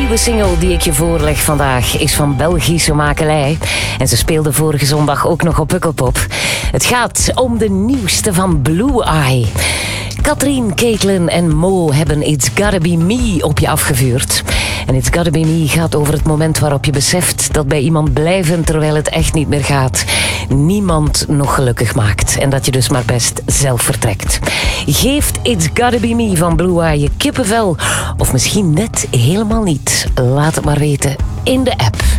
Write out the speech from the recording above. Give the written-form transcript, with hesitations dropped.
nieuwe single die ik je voorleg vandaag is van Belgische makelij. En ze speelde vorige zondag ook nog op Pukkelpop. Het gaat om de nieuwste van Blue Eye. Katrien, Caitlin en Mo hebben It's Gotta Be Me op je afgevuurd. En It's Gotta Be Me gaat over het moment waarop je beseft dat bij iemand blijven terwijl het echt niet meer gaat niemand nog gelukkig maakt. En dat je dus maar best zelf vertrekt. Geeft It's Gotta Be Me van Blue Eye je kippenvel? Of misschien net helemaal niet? Laat het maar weten in de app.